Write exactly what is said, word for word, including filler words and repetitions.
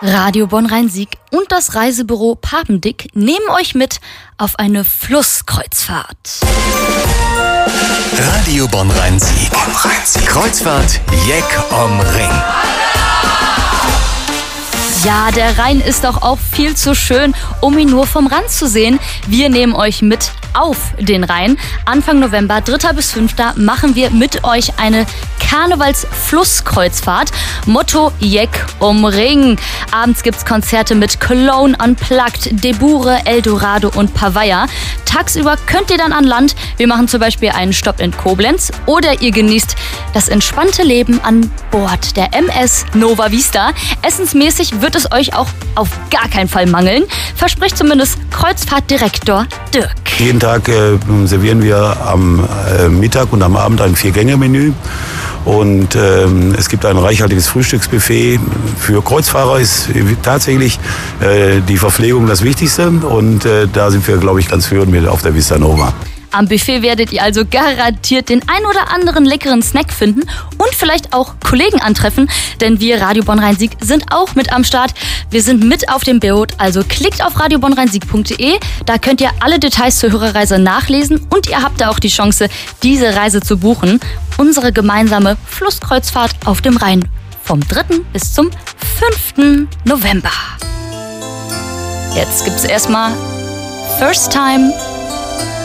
Radio Bonn-Rhein-Sieg und das Reisebüro Papendick nehmen euch mit auf eine Flusskreuzfahrt. Radio Bonn-Rhein-Sieg. Bonn-Rhein-Sieg. Kreuzfahrt Jeck om Ring. Ja, der Rhein ist doch auch viel zu schön, um ihn nur vom Rand zu sehen. Wir nehmen euch mit auf den Rhein. Anfang November, dritter bis fünfter machen wir mit euch eine Karnevals-Flusskreuzfahrt. Motto Jeck om Ring. Abends gibt's Konzerte mit Cologne Unplugged, Debure, Eldorado und Pavaya. Tagsüber könnt ihr dann an Land. Wir machen zum Beispiel einen Stopp in Koblenz oder ihr genießt das entspannte Leben an Bord der M S Nova Vista. Essensmäßig wird es euch auch auf gar keinen Fall mangeln, verspricht zumindest Kreuzfahrtdirektor Dirk. Jeden Tag äh, servieren wir am äh, Mittag und am Abend ein Vier-Gänge-Menü. Und ähm, es gibt ein reichhaltiges Frühstücksbuffet. Für Kreuzfahrer ist tatsächlich äh, die Verpflegung das Wichtigste. Und äh, da sind wir, glaube ich, ganz führend mit auf der Vista Nova. Am Buffet werdet ihr also garantiert den ein oder anderen leckeren Snack finden und vielleicht auch Kollegen antreffen, denn wir Radio Bonn-Rhein-Sieg sind auch mit am Start. Wir sind mit auf dem Boot, also klickt auf radio bonn rhein sieg punkt de, da könnt ihr alle Details zur Hörerreise nachlesen und ihr habt da auch die Chance, diese Reise zu buchen. Unsere gemeinsame Flusskreuzfahrt auf dem Rhein vom dritten bis zum fünften November. Jetzt gibt's erstmal First Time